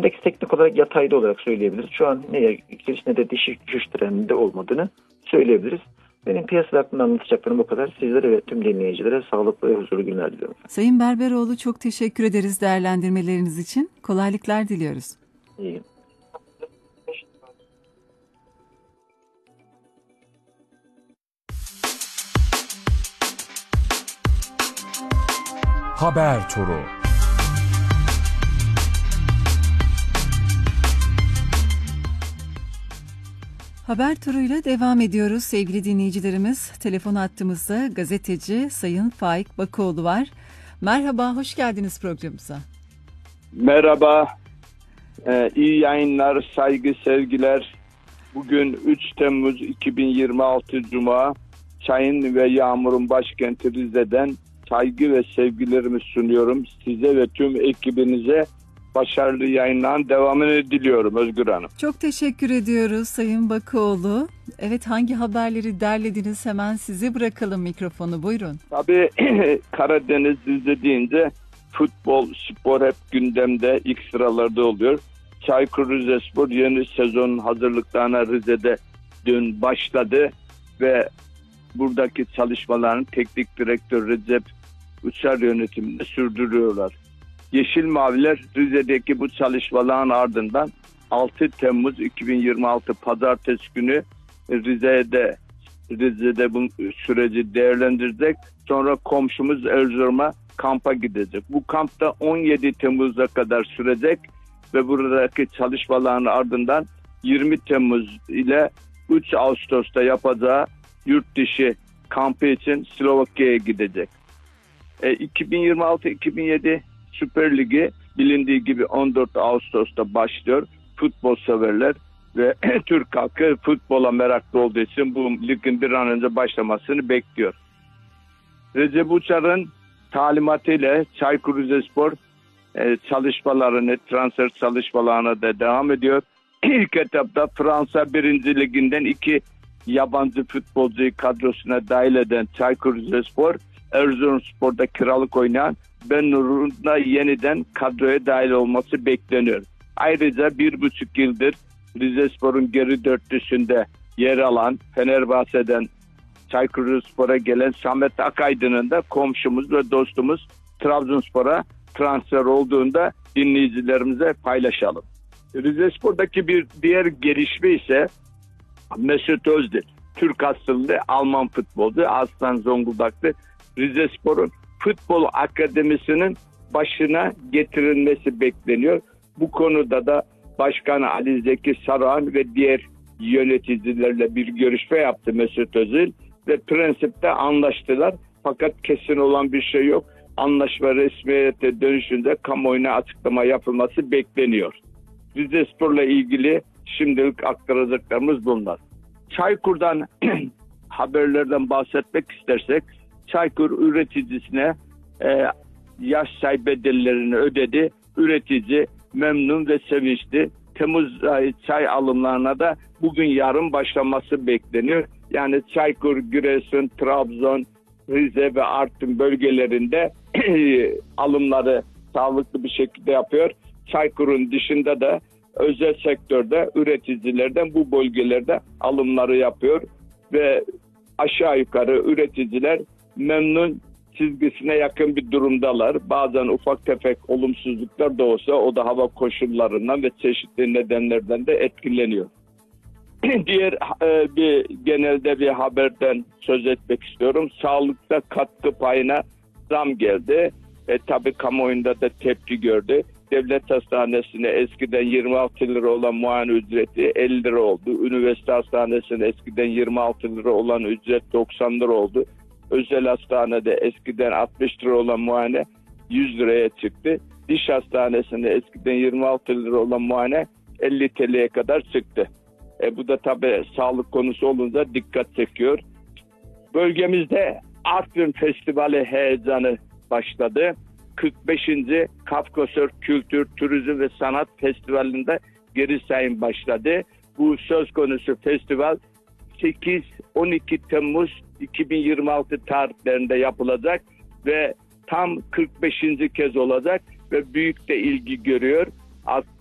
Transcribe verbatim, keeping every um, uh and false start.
endeks teknik olarak yatayda olarak söyleyebiliriz. Şu an ne yükseliş ne de düşüş trendinde olmadığını söyleyebiliriz. Benim piyasa hakkında anlatacaklarım bu kadar. Sizlere ve tüm dinleyicilere sağlıklı ve huzurlu günler diliyorum. Sayın Berberoğlu, çok teşekkür ederiz değerlendirmeleriniz için. Kolaylıklar diliyoruz. İyi. Haber Turu. Haber turuyla devam ediyoruz sevgili dinleyicilerimiz. Telefon hattımızda gazeteci Sayın Faik Bakıoğlu var. Merhaba, hoş geldiniz programımıza. Merhaba, ee, iyi yayınlar, saygı, sevgiler. Bugün üç Temmuz iki bin yirmi altı Cuma, çayın ve yağmurun başkenti Rize'den saygı ve sevgilerimi sunuyorum. Size ve tüm ekibinize başarılı yayınların devamını diliyorum Özgür Hanım. Çok teşekkür ediyoruz Sayın Bakıoğlu. Evet, hangi haberleri derlediniz, hemen size bırakalım mikrofonu, buyurun. Tabii Karadeniz Rize deyince futbol, spor hep gündemde, ilk sıralarda oluyor. Çaykur Rizespor yeni sezonun hazırlıklarına Rize'de dün başladı ve buradaki çalışmaların teknik direktör Recep Uçar yönetiminde sürdürüyorlar. Yeşil Maviler Rize'deki bu çalışmaların ardından altı Temmuz iki bin yirmi altı Pazartesi günü Rize'de Rize'de bu süreci değerlendirecek. Sonra komşumuz Erzurum'a kampa gidecek. Bu kampta on yedi Temmuz'a kadar sürecek ve buradaki çalışmaların ardından yirmi Temmuz ile üç Ağustos'ta yapacağı yurt dışı kampı için Slovakya'ya gidecek. E, iki bin yirmi altı iki bin yedi Süper Ligi bilindiği gibi on dört Ağustos'ta başlıyor. Futbol severler ve Türk halkı futbola meraklı olduğu için bu ligin bir an önce başlamasını bekliyor. Recep Uçar'ın talimatıyla Çaykur Rizespor e, çalışmalarını, transfer çalışmalarına da devam ediyor. İlk etapta Fransa birinci Liginden iki yabancı futbolcuyu kadrosuna dahil eden Çaykur Rizespor, Erzurumspor'da kiralık oynayan Ben Nur'un da yeniden kadroya dahil olması bekleniyor. Ayrıca bir buçuk yıldır Rizespor'un geri dörtlüsünde yer alan Fenerbahçe'den Çaykur Rizespor'a gelen Samet Akaydın'ın da komşumuz ve dostumuz Trabzonspor'a transfer olduğunda dinleyicilerimize paylaşalım. Rizespor'daki bir diğer gelişme ise Mesut Özdil, Türk asıllı Alman futbolcu, aslen Zonguldaklı. Rizespor'un futbol akademisinin başına getirilmesi bekleniyor. Bu konuda da Başkan Ali Zeki Saruhan ve diğer yöneticilerle bir görüşme yaptı Mesut Özil ve prensipte anlaştılar. Fakat kesin olan bir şey yok. Anlaşma resmiyete dönüşünde kamuoyuna açıklama yapılması bekleniyor. Rizespor'la ilgili şimdilik aktaracaklarımız bunlar. Çaykur'dan haberlerden bahsetmek istersek, Çaykur üreticisine e, yaş say bedellerini ödedi. Üretici memnun ve sevinçli. Temmuz ayı çay alımlarına da bugün yarın başlaması bekleniyor. Yani Çaykur, Giresun, Trabzon, Rize ve Artvin bölgelerinde alımları sağlıklı bir şekilde yapıyor. Çaykur'un dışında da özel sektörde üreticilerden bu bölgelerde alımları yapıyor ve aşağı yukarı üreticiler memnun çizgisine yakın bir durumdalar. Bazen ufak tefek olumsuzluklar da olsa o da hava koşullarından ve çeşitli nedenlerden de etkileniyor. Diğer e, bir genelde bir haberden söz etmek istiyorum. Sağlıkta katkı payına zam geldi. E, tabii kamuoyunda da tepki gördü. Devlet hastanesine eskiden yirmi altı lira olan muayene ücreti elli lira oldu. Üniversite hastanesine eskiden yirmi altı lira olan ücret doksan lira oldu. Özel hastanede eskiden altmış lira olan muayene yüz liraya çıktı. Diş hastanesinde eskiden yirmi altı lira olan muayene elli T L'ye kadar çıktı. E, bu da tabii sağlık konusu olunca dikkat çekiyor. Bölgemizde Artvin Festivali heyecanı başladı. kırk beşinci Kafkasör Kültür, Turizm ve Sanat Festivali'nde geri sayım başladı. Bu söz konusu festival sekiz on iki Temmuz iki bin yirmi altı tarihlerinde yapılacak ve tam kırk beşinci kez olacak ve büyük de ilgi görüyor.